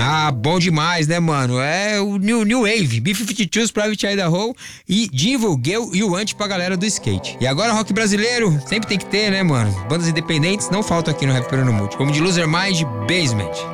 Ah, bom demais, né, mano? É o New Wave, B-52's Private Idaho e Jingle Girl e o Anti pra galera do skate. E agora rock brasileiro, sempre tem que ter, né, mano? Bandas independentes não faltam aqui no Rap Peronomútil, como de Loser Mind, Basement.